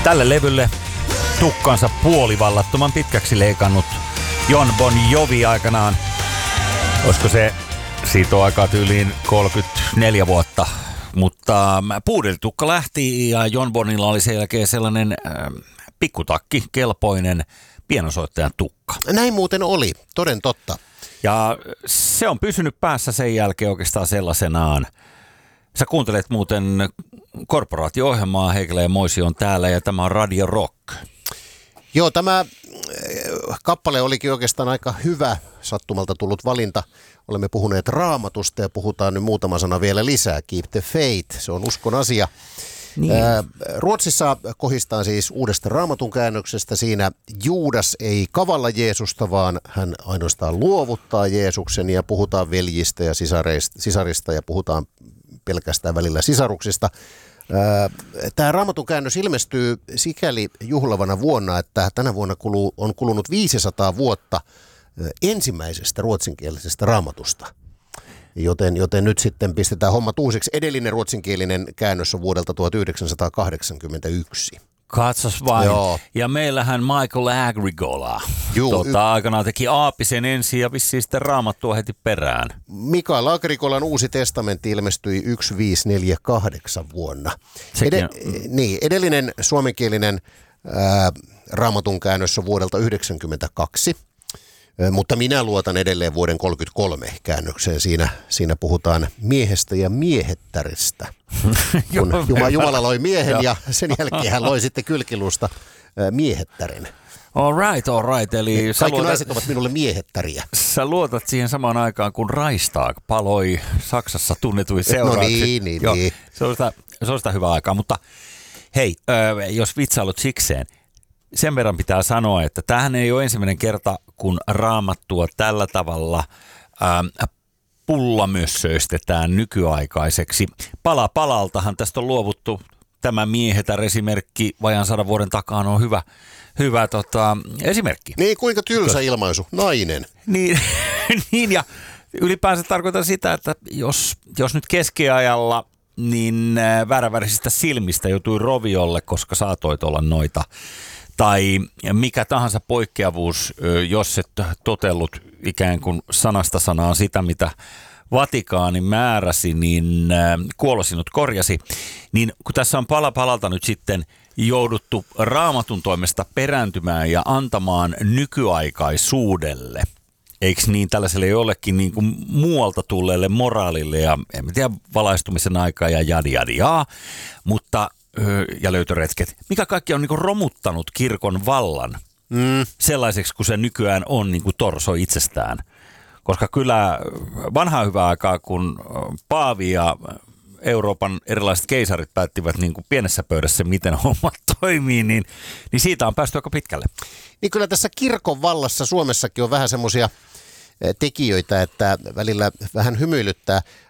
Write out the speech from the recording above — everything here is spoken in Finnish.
Tälle levylle tukkansa puolivallattoman pitkäksi leikannut Jon Bon Jovi aikanaan. Olisiko se siitä on aikaa tyyliin 34 vuotta. Mutta puudelitukka lähti ja Jon Bonilla oli sen jälkeen sellainen pikkutakki, kelpoinen pianosoittajan tukka. Näin muuten oli, toden totta. Ja se on pysynyt päässä sen jälkeen oikeastaan sellaisenaan. Sä kuuntelet muuten korporaatio-ohjelmaa, Heikelä ja Moisi on täällä ja tämä on Radio Rock. Joo, tämä kappale olikin oikeastaan aika hyvä sattumalta tullut valinta. Olemme puhuneet Raamatusta ja puhutaan nyt muutama sana vielä lisää. Keep the faith, se on uskon asia. Niin. Ruotsissa kohistaan siis uudesta Raamatun käännöksestä. Siinä Juudas ei kavalla Jeesusta, vaan hän ainoastaan luovuttaa Jeesuksen ja puhutaan veljistä ja sisarista ja puhutaan pelkästään välillä sisaruksista. Tämä Raamatun käännös ilmestyy sikäli juhlavana vuonna, että tänä vuonna on kulunut 500 vuotta ensimmäisestä ruotsinkielisestä Raamatusta. Joten nyt sitten pistetään hommat uusiksi. Edellinen ruotsinkielinen käännös on vuodelta 1981. Katsos vain. Joo. Ja meillähän Michael Agricola aikanaan teki Aapisen ensin ja vissiin sitten Raamattua heti perään. Mikael Agricolan Uusi testamentti ilmestyi 1548 vuonna. Edellinen suomenkielinen Raamatun käännös on vuodelta 1992. Mutta minä luotan edelleen vuoden 1933 käännökseen. Siinä puhutaan miehestä ja miehettäristä. Kun Jumala loi miehen ja sen jälkeen hän loi sitten kylkiluusta miehettären. All right. Eli kaikki naiset ovat minulle miehettäriä. Sä luotat siihen samaan aikaan, kun Reichstag paloi Saksassa tunnetuin seuraavaksi. Niin. Se on sitä hyvää aikaa, mutta hei, jos vitsailut sikseen. Sen verran pitää sanoa, että tämähän ei ole ensimmäinen kerta, kun Raamattua tällä tavalla pullamössöistetään nykyaikaiseksi. Pala palaltahan tästä on luovuttu. Tämä miehetär-esimerkki vajaan 100 vuoden takaan on hyvä esimerkki. Niin, kuinka tylsä ilmaisu. Nainen. Niin, ja ylipäänsä tarkoitan sitä, että jos nyt keskiajalla niin väärävärisistä silmistä joutui roviolle, koska saatoit olla noita. Tai mikä tahansa poikkeavuus, jos et totellut ikään kuin sanasta sanaan sitä, mitä Vatikaani määräsi, niin kuolosinut korjasi. Niin kun tässä on pala palalta nyt sitten jouduttu Raamatun toimesta perääntymään ja antamaan nykyaikaisuudelle, eikö niin tällaiselle jollekin niin kuin muualta tulleelle moraalille ja en tiedä valaistumisen aikaa ja jadiaa, mutta ja löytöretket, mikä kaikki on niinku romuttanut kirkon vallan sellaiseksi, kun se nykyään on niinku torso itsestään. Koska kyllä vanhaa hyvää aikaa, kun paavi ja Euroopan erilaiset keisarit päättivät niinku pienessä pöydässä, miten hommat toimii, niin siitä on päästy aika pitkälle. Niin kyllä tässä kirkon vallassa Suomessakin on vähän semmoisia tekijöitä, että välillä vähän hymyilyttää.